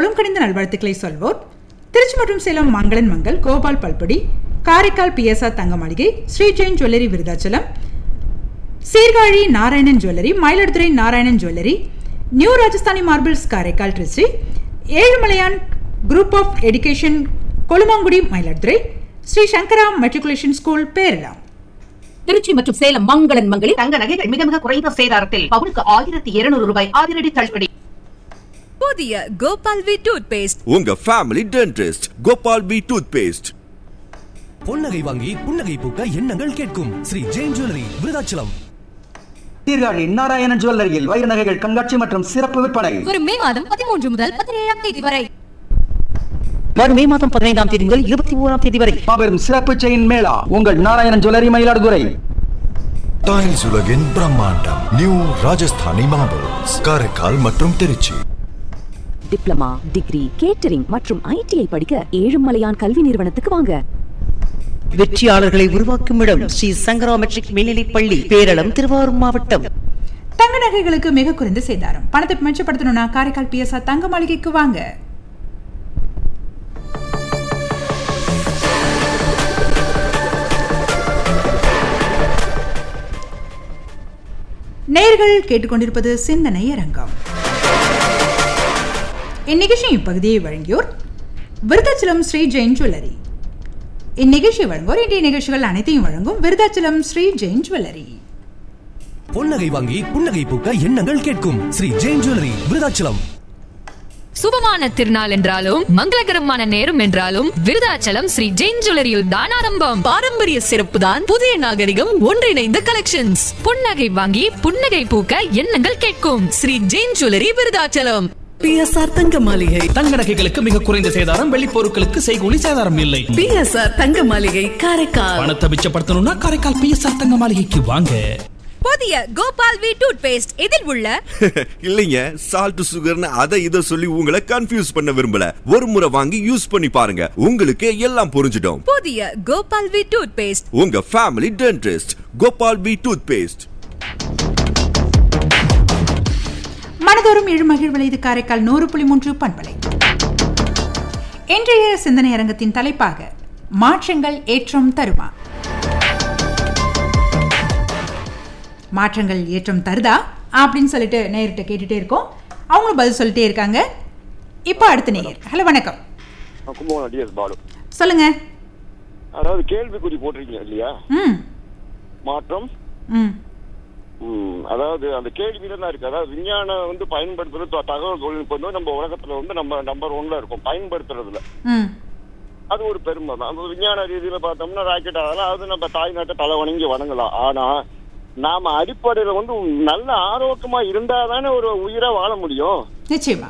உளம் கனிந்த நல்வாழ்த்துக்களை சொல்வோர் திருச்சி மற்றும் சேலம் மங்களன் மங்கள், கோபால் பல்பொடி, காரைக்கால் பிஎஸ்ஆர் தங்க மாளிகை, Sri Jain jewellery Virudhachalam, Sirkazhi Narayanan jewellery, Mayiladuthurai Narayanan jewellery, new Rajasthani marbles Karaikal Trichy, Ezhumalaiyan group of education Kolumangudi Mayiladuthurai, Sri Sankara matriculation school பேரலாம். Trichy மற்றும் சேலம் மங்களன் மங்களில் தங்க நகைகள் மிக மிக குறைந்த சேதாரத்தில் பவுனுக்கு 1200 ரூபாய் அதிரடி தள்ளுபடி. புதிய கோபால் வி டூத் பேஸ்ட், உங்க family dentist Gopal we tooth paste. பொன்னகை வாங்கி புன்னகை பூக்க எண்ணங்கள் கேட்கும் ஸ்ரீ ஜெயின் ஜுவல்லரி விருதாச்சலம். சீர்காழி நாராயணன் ஜுவல்லரியில் வைர நகைகள் கண்காட்சி மற்றும் சிறப்பு விற்பனை வரும் மே மாதம் 13 முதல் 17ஆம் தேதி வரை. வரும் மே மாதம் 15ஆம் தேதி முதல் 21ஆம் தேதி வரை மாபெரும் சிறப்பு செயின் மேளா உங்கள் நாராயணன் ஜுவல்லரி மயிலாடுதுறை. டைல்ஸ் உலகின் பிரம்மாண்டம் நியூ ராஜஸ்தானி மார்பிள்ஸ் காரைக்கால் மற்றும் திருச்சி. டிப்ளமா, டிகிரி, கேட்டரிங் மற்றும் ITI படிக்க ஏழுமலையான் கல்வி நிறுவனத்துக்கு வாங்க. வெற்றியாளர்களை உருவாக்கும் இடம் ஸ்ரீ சங்கரா மெட்ரிக் மேல்நிலைப் பள்ளி, பேரளம், திருவாரூர் மாவட்டம். தங்க நகைகளுக்கு மிக குறைந்த சேதாரம். பணத்தை மிச்சப்படுத்தணும்னா காரைக்கால் பிஎஸ்ஆர் தங்க மாளிகைக்கு வாங்க. நேயர்கள் கேட்டுக்கொண்டிருப்பது சிந்தனை அரங்கம். இந்நிகழ்ச்சியின் இப்பகுதியை வழங்கியோர் விருதாச்சலம் ஸ்ரீ ஜெயின் ஜுவல்லரி. இந்நிகழ்ச்சியை வழங்குவோர் இன்றைய நிகழ்ச்சிகள் அனைத்தையும் வழங்கும் விருதாச்சலம் ஸ்ரீ ஜெயின் ஜுவல்லரி. பொன்னகை வாங்கி புன்னகை பூக்க எண்ணங்கள் கேட்கும் ஸ்ரீ ஜெயின் ஜுவல்லரி விருதாச்சலம். சுபமான திருநாள் என்றாலும் மங்களகரமான நேரம் என்றாலும் விருதாச்சலம் ஸ்ரீ ஜெயின் ஜுவல்லரியில் தான் ஆரம்பம். பாரம்பரிய சிறப்பு தான் புதிய நாகரிகம் ஒன்றிணைந்த கலெக்ஷன்ஸ். புன்னகை வாங்கி புன்னகை பூக்க எண்ணங்கள் கேட்கும் ஸ்ரீ ஜெயின் ஜுவல்லரி விருதாச்சலம். பிஎஸ்ஆர் தங்க மாளிகை, தங்க நகைகளுக்கு மிக குறைந்த சேதாரம், வெள்ளி பொருட்களுக்கு செய்கூலி சேதாரம் இல்லை. பிஎஸ்ஆர் தங்க மாளிகை காரைக்கால். பணத்தை மிச்சப்படுத்தணும்னா காரைக்கால் பிஎஸ்ஆர் தங்க மாளிகைக்கு வாங்க. புதிய கோபால் வி டூத் பேஸ்ட், இதில் உள்ள இல்லைங்க சால்ட் சுகர்னு அதை இதை சொல்லி உங்களை கன்ஃபியூஸ் பண்ண விரும்பல. ஒரு முறை வாங்கி யூஸ் பண்ணி பாருங்க, உங்களுக்கு எல்லாம் புரிஞ்சிடும். புதிய கோபால் வி டூத் பேஸ்ட், உங்க family dentist Gopal we tooth paste. மனதோறும் எழுமகிழ்வலை இது காரைக்கால் 100.3 பண்பலை. இன்றைய சிந்தனை அரங்கத்தின் தலைப்பாக மாற்றங்கள் ஏற்றம் தருமா? மாற்றங்கள் ஏற்றம் தருதா அப்படின்னு சொல்லிட்டு நேயர்கிட்ட கேட்டுட்டே இருக்கோம். அவங்களும் பதில் சொல்லிட்டே இருக்காங்க. இப்போ அடுத்த நேயர். ஹலோ, வணக்கம். சொல்லுங்க. அதாவது கேள்விக்குறி போட்டிருக்கீங்க இல்லையா? மாற்றம். அதாவது அந்த கேள்வியில தான் இருக்கு. அதாவது விஞ்ஞானம் வந்து பயன்படுத்துறது, தகவல் தொழில்நுட்பம் வந்து நம்ம உலகத்துல வந்து நம்ம நம்பர் 1ல இருக்கும் பயன்படுத்துறதுல. அது ஒரு பெருமை தான். அந்த விஞ்ஞான ரீதியில பார்த்தோம்னா ராக்கெட் ஆகலாம், அது நம்ம தாய்நாட்டை தலை வணங்கி வணங்கலாம். ஆனா நாம அடிப்படையில வந்து நல்ல ஆரோக்கியமா இருந்தாதானே ஒரு உயிரை வாழ முடியும். நிச்சயமா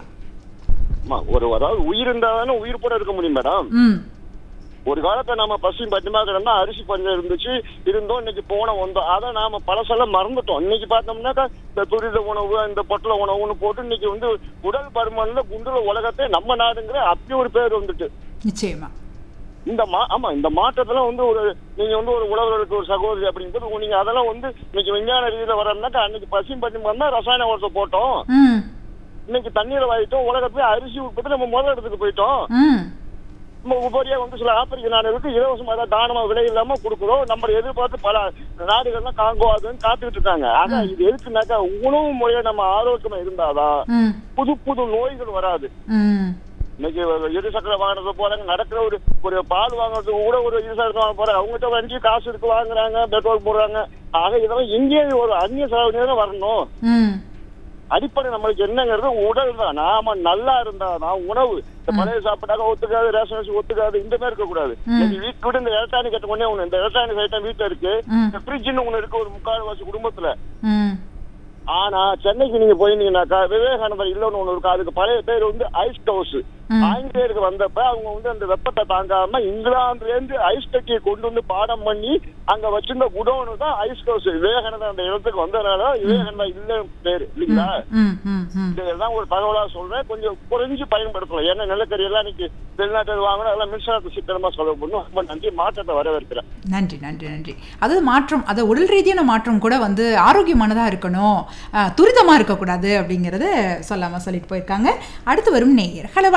அதாவது உயிர் இருந்தாதானே உயிர் கூட இருக்க முடியும் மேடம். ஒரு காலத்தை நாம பசி பஞ்சமா கிடந்தா அரிசி பஞ்சம் இருந்தோம். இன்னைக்கு போன வந்தோம். அதை நாம பழசெல்லாம் மறந்துட்டோம். இன்னைக்கு பார்த்தோம்னாக்கா இந்த துரித உணவு, இந்த பொட்டல உணவுன்னு போட்டு இன்னைக்கு வந்து உடல் பருமன்ல குண்டுல உலகத்தை நம்ம நாடுங்கிற அப்படி ஒரு பேர் வந்துட்டு. நிச்சயமா இந்த மாற்றத்துல வந்து நீங்க வந்து ஒரு உழவர்களுக்கு ஒரு சகோதரி அப்படிங்கும்போது நீங்க அதெல்லாம் வந்து இன்னைக்கு விஞ்ஞான ரீதியில வரணும்னாக்கா அன்னைக்கு பசி பஞ்சம் வந்தா ரசாயன உரத்தை போட்டோம். இன்னைக்கு தண்ணீரை வாங்கிட்டோம். உலகத்துல அரிசி உற்பத்தி நம்ம முதல் இடத்துக்கு போயிட்டோம். உபரியா வந்து சில ஆப்பிரிக்க நாடுகளுக்கு இலவசமா தானமா விலை இல்லாம கொடுக்குறோம். நம்ம எதிர்பார்த்து பல நாடுகள்லாம் காங்கோவாதுன்னு காத்துக்கிட்டு இருக்காங்க. ஆனா இது எதுக்குனாக்கா உணவு முறையை நம்ம ஆரோக்கியமா இருந்தாதான் புது புது நோய்கள் வராது. இன்னைக்கு இருசக்கர வாகனத்தை போறாங்க, நடக்கிற ஒரு பால் வாங்குறதுக்கு கூட ஒரு இருசக்கர வாங்க போறாங்க. அவங்ககிட்ட வண்டி காசு இருக்கு, வாங்குறாங்க, பெட்ரோல் போடுறாங்க. ஆக இதெல்லாம் எங்கேயும் ஒரு அந்நிய செலவு வரணும். அடிப்படை நம்மளுக்கு என்னங்கிறது உடல் தான். நாம நல்லா இருந்தாதான் உணவு. இந்த பழைய சாப்பிட்டாக்க ஒத்துக்காது, ரேஷன் அரிசி ஒத்துக்காது, இந்த மாதிரி இருக்க கூடாது. வீட்டு விட இந்த எலக்ட்ரானிக் கட்ட கொண்டே ஒண்ணு, இந்த எலக்ட்ரானிக் ஐட்டம் வீட்டுல இருக்கு, இந்த ஃப்ரிட்ஜ்னு ஒண்ணு இருக்கு ஒரு 3/4 குடும்பத்துல. ஆனா சென்னைக்கு நீங்க போயிருந்தீங்கன்னாக்கா விவேகானந்தர் இல்லன்னு ஒண்ணு இருக்கு. அதுக்கு பழைய பேர் வந்து ஐஸ் ஹவுஸ். ஆங்கிலேயருக்கு வந்தப்ப அவங்க வந்து அந்த வெப்பத்தை தாங்காம இங்கிலாந்துல இருந்து ஐஸ் கட்டியை கொண்டு வந்து பாடம் பண்ணி அங்க வச்சிருந்த குடோனு தான் ஐஸ் ஹவுஸ். விவேகானந்தர் அந்த இடத்துக்கு வந்ததுனால விவேகானந்தர் இல்ல பேரு இல்லைங்களா? இதெல்லாம் ஒரு தகவலா சொல்றேன். கொஞ்சம் குறைஞ்சு பயன்படுத்தலாம். ஏன்னா நிலக்கரி எல்லாம் இன்னைக்கு வெளிநாட்டில் வாங்கணும், அதெல்லாம் மின்சாரத்தை சிக்கனமா செலவு பண்ணும். ரொம்ப நன்றி, மாற்றத்தை வரவேற்கிறேன். நன்றி நன்றி நன்றி. அதாவது மாற்றம், அது உடல் ரீதியான மாற்றம் கூட வந்து ஆரோக்கியமானதா இருக்கணும், துரிதமா இருக்கக்கூடாது அப்படிங்கறத சொல்லாம சொல்லிட்டு போயிருக்காங்க. அடுத்து வரும் நேயர். ஹலோ.